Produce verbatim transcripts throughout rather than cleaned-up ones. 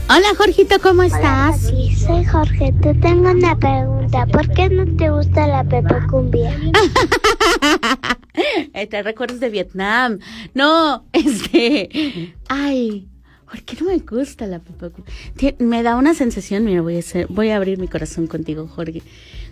Hola, Jorgito, ¿cómo estás? Hola, Pati, soy Jorge. Te tengo una pregunta. ¿Por qué no te gusta la Pepe Cumbia? Te recuerdos de Vietnam. No, este... Ay, ¿por qué no me gusta la Pepe Cumbia? Me da una sensación, mira, voy a hacer, voy a abrir mi corazón contigo, Jorge.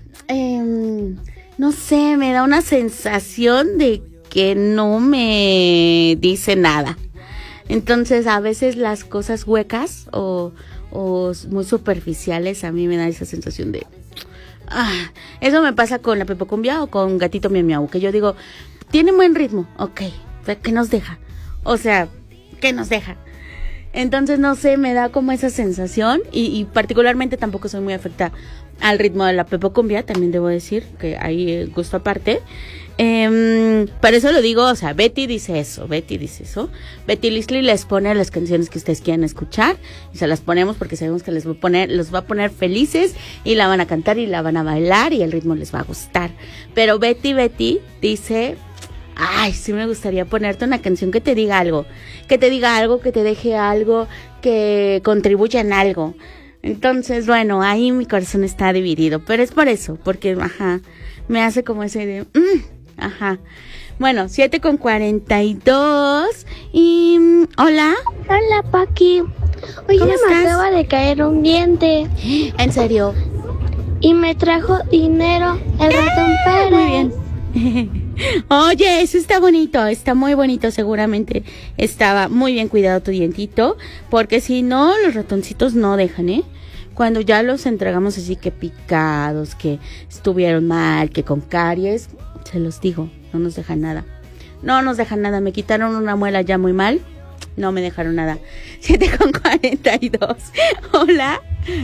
Eh, no sé, me da una sensación de que no me dice nada. Entonces, a veces las cosas huecas o, o muy superficiales a mí me da esa sensación de... Ah, eso me pasa con la Pepe Cumbia o con Gatito Miau Miau, que yo digo, tiene buen ritmo, ok, ¿qué nos deja? O sea, ¿qué nos deja? Entonces, no sé, me da como esa sensación y, y particularmente tampoco soy muy afecta al ritmo de la Pepe Cumbia, también debo decir que hay eh, gusto aparte. Eh, por eso lo digo, o sea, Betty dice eso, Betty dice eso. Betty Leslie les pone las canciones que ustedes quieran escuchar y se las ponemos porque sabemos que les va a poner, los va a poner felices y la van a cantar y la van a bailar y el ritmo les va a gustar. Pero Betty, Betty dice, ay, sí me gustaría ponerte una canción que te diga algo, que te diga algo, que te deje algo, que contribuya en algo. Entonces, bueno, ahí mi corazón está dividido, pero es por eso, porque, ajá, me hace como ese de, mmm, ajá. Bueno, siete con cuarenta y dos y, hola. Hola, Paqui. Oye, me estás? acaba de caer un diente. ¿En serio? Y me trajo dinero el ratón Pérez. Muy bien. Oye, eso está bonito, está muy bonito, seguramente estaba muy bien cuidado tu dientito, porque si no, los ratoncitos no dejan, ¿eh? Cuando ya los entregamos así que picados, que estuvieron mal, que con caries, se los digo, no nos dejan nada. No nos dejan nada, me quitaron una muela ya muy mal, no me dejaron nada. siete con cuarenta y dos. Hola.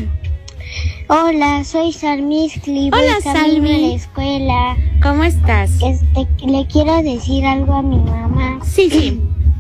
Hola, soy Salmisli. Hola, voy camino Salmi. a la escuela. ¿Cómo estás? Este, le quiero decir algo a mi mamá. Sí, sí.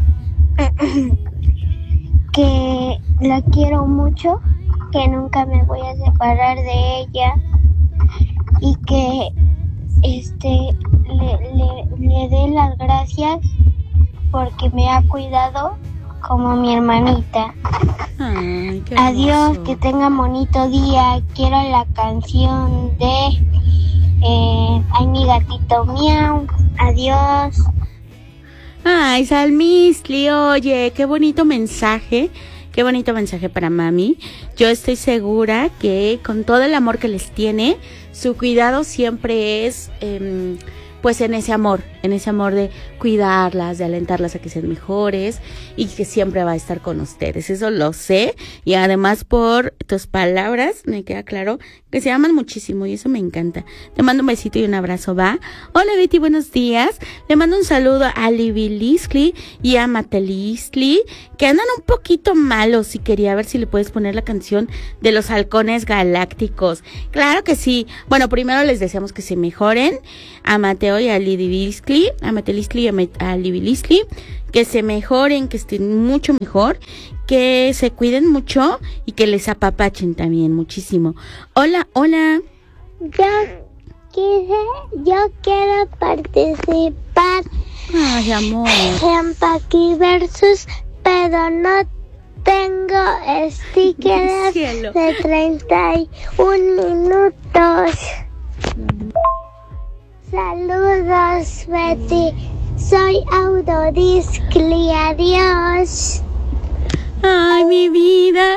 Que la quiero mucho, que nunca me voy a separar de ella y que este le, le, le dé las gracias porque me ha cuidado como mi hermanita. Ay, qué Adiós, hermoso. que tengan bonito día. Quiero la canción de eh, Ay, mi gatito miau. Adiós. Ay, Salmisli, oye, qué bonito mensaje, qué bonito mensaje para mami. Yo estoy segura que con todo el amor que les tiene, su cuidado siempre es, eh, pues en ese amor, en ese amor de cuidarlas, de alentarlas a que sean mejores y que siempre va a estar con ustedes. Eso lo sé y además por tus palabras me queda claro que se aman muchísimo y eso me encanta. Te mando un besito y un abrazo, ¿va? Hola Betty, buenos días. Le mando un saludo a Libby Leslie y a Mate Leslie, que andan un poquito malos y quería ver si le puedes poner la canción de los halcones galácticos. Claro que sí. Bueno, primero les deseamos que se mejoren a Mateo y a Libby Leslie, a Mate Leslie y a, Me- a Libby Leslie, que se mejoren, que estén mucho mejor, que se cuiden mucho y que les apapachen también muchísimo. Hola, hola. Yo quise, yo quiero participar Ay, amor. en Paqui Versus, pero no tengo stickers Cielo. de treinta y un minutos. Saludos, Betty. Soy Autodiscli. Adiós. Ay, mi vida.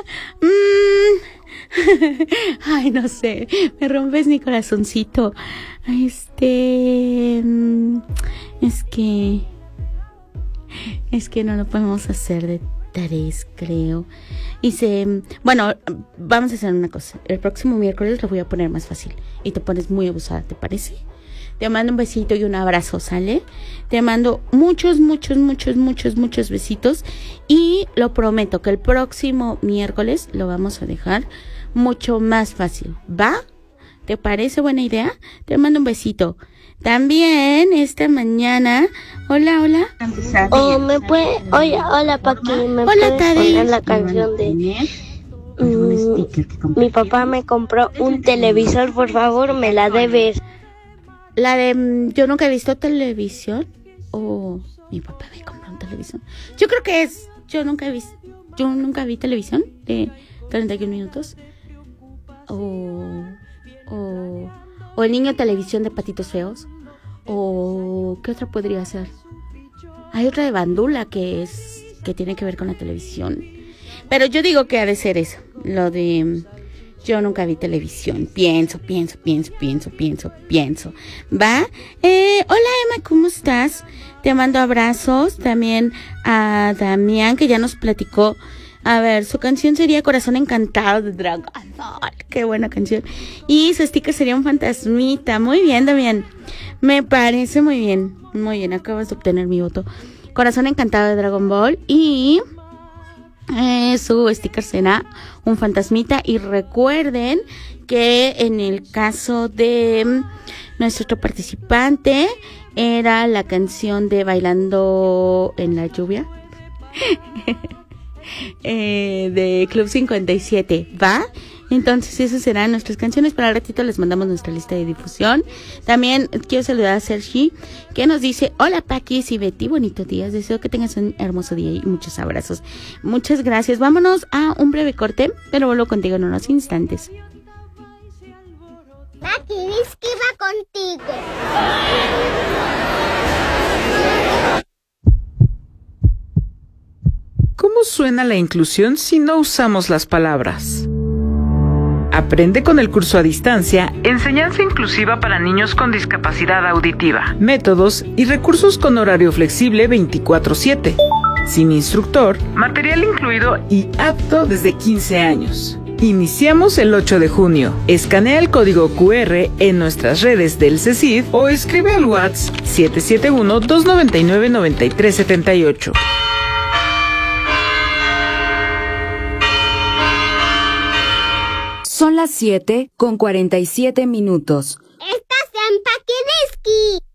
Mm. Ay, no sé. Me rompes mi corazoncito. Este... mm, Es que... Es que no lo podemos hacer de tres, creo. Y se... Bueno, vamos a hacer una cosa. El próximo miércoles lo voy a poner más fácil. Y te pones muy abusada, ¿te parece? Te mando un besito y un abrazo, ¿sale? Te mando muchos, muchos, muchos, muchos, muchos besitos. Y lo prometo que el próximo miércoles lo vamos a dejar mucho más fácil, ¿va? ¿Te parece buena idea? Te mando un besito. También esta mañana... Hola, hola. Oh, me puede... Hola, hola, Paqui. ¿Me Hola, puedes Tadei. poner la canción de... Mm, mi papá me compró un televisor, por favor, me la debes. La de... mm, Yo nunca he visto televisión. O... Mi papá me compró un televisor. Yo creo que es... Yo nunca he visto... Yo nunca vi televisión. De... treinta y un minutos. O, o, o el niño televisión de Patitos Feos. O ¿qué otra podría ser? Hay otra de Bandula que es que tiene que ver con la televisión. Pero yo digo que ha de ser eso, lo de yo nunca vi televisión. Pienso, pienso, pienso, pienso, pienso, pienso. ¿Va? Eh, hola Emma, ¿cómo estás? Te mando abrazos. También a Damián, que ya nos platicó. A ver, su canción sería Corazón Encantado de Dragon Ball. Qué buena canción. Y su sticker sería un fantasmita. Muy bien, Damián. Me parece muy bien. Muy bien, acabas de obtener mi voto. Corazón Encantado de Dragon Ball. Y eh, su sticker será un fantasmita. Y recuerden que en el caso de nuestro otro participante era la canción de Bailando en la Lluvia. Eh, de Club cincuenta y siete, ¿va? Entonces esas serán nuestras canciones. Para el ratito les mandamos nuestra lista de difusión. También quiero saludar a Sergi, que nos dice: hola Paquis y Betty, bonito día, deseo que tengas un hermoso día y muchos abrazos. Muchas gracias. Vámonos a un breve corte, pero vuelvo contigo en unos instantes. Paquis, ¿qué va contigo? ¿Cómo suena la inclusión si no usamos las palabras? Aprende con el curso a distancia Enseñanza Inclusiva para Niños con Discapacidad Auditiva. Métodos y recursos con horario flexible veinticuatro siete. Sin instructor, material incluido y apto desde quince años. Iniciamos el ocho de junio. Escanea el código cu erre en nuestras redes del CECID o escribe al WhatsApp siete siete uno, dos nueve nueve, nueve tres siete ocho. Son las siete con cuarenta y siete minutos. Estás en Paquidisky.